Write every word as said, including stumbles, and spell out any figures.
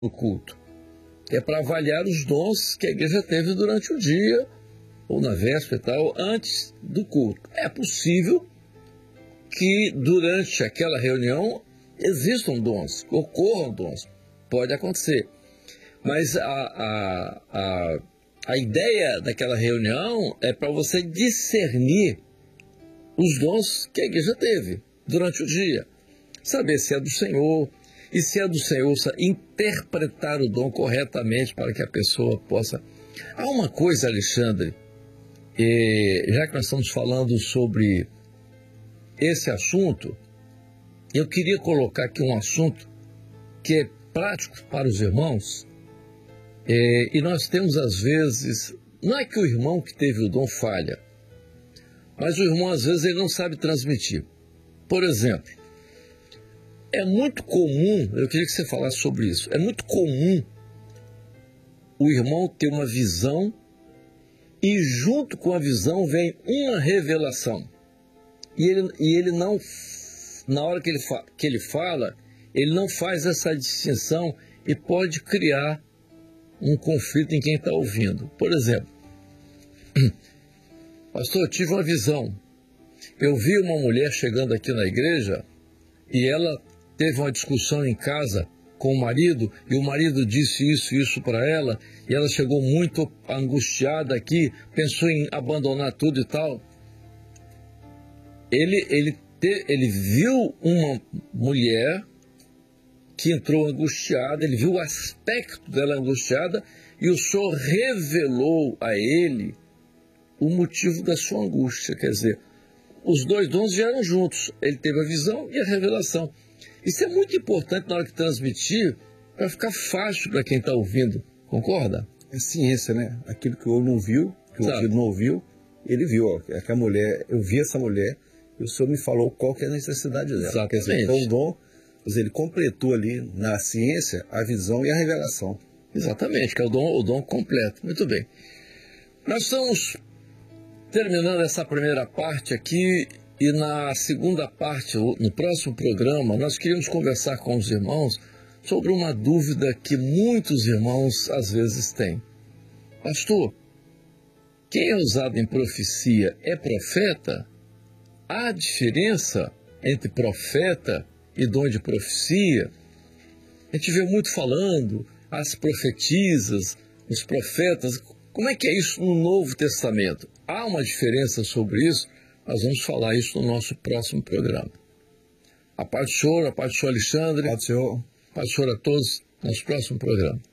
no culto. É para avaliar os dons que a igreja teve durante o dia, ou na véspera e tal, antes do culto. É possível que durante aquela reunião existam dons, ocorram dons. Pode acontecer. Mas a, a, a, a ideia daquela reunião é para você discernir os dons que a igreja teve durante o dia. Saber se é do Senhor, e se é do Senhor, interpretar o dom corretamente para que a pessoa possa... Há uma coisa, Alexandre, eh, já que nós estamos falando sobre esse assunto, eu queria colocar aqui um assunto que é prático para os irmãos, eh, e nós temos às vezes, não é que o irmão que teve o dom falha, mas o irmão às vezes ele não sabe transmitir. Por exemplo, é muito comum, eu queria que você falasse sobre isso, é muito comum o irmão ter uma visão e junto com a visão vem uma revelação. E ele, e ele não, na hora que ele, fa, que ele fala, ele não faz essa distinção e pode criar um conflito em quem está ouvindo. Por exemplo, pastor, eu tive uma visão. Eu vi uma mulher chegando aqui na igreja e ela teve uma discussão em casa com o marido, e o marido disse isso e isso para ela, e ela chegou muito angustiada aqui, pensou em abandonar tudo e tal. Ele, ele, te, ele viu uma mulher que entrou angustiada, ele viu o aspecto dela angustiada, e o Senhor revelou a ele o motivo da sua angústia. Quer dizer, os dois dons vieram juntos, ele teve a visão e a revelação. Isso é muito importante na hora de transmitir, para ficar fácil para quem está ouvindo, concorda? É ciência, né? Aquilo que o olho não viu, que o ouvido não ouviu, ele viu. Ó, é que a mulher, eu vi essa mulher, e o Senhor me falou qual que é a necessidade dela. Exatamente. Quer dizer, então o dom, quer dizer, ele completou ali na ciência a visão e a revelação. Exatamente, que é o dom, o dom completo. Muito bem. Nós estamos terminando essa primeira parte aqui, e na segunda parte, no próximo programa, nós queríamos conversar com os irmãos sobre uma dúvida que muitos irmãos às vezes têm. Pastor, quem é usado em profecia é profeta? Há diferença entre profeta e dom de profecia? A gente vê muito falando, as profetisas, os profetas. Como é que é isso no Novo Testamento? Há uma diferença sobre isso? Nós vamos falar isso no nosso próximo programa. A paz do Senhor, a paz do Senhor Alexandre. A paz do Senhor. A paz do Senhor a todos, no nosso próximo programa.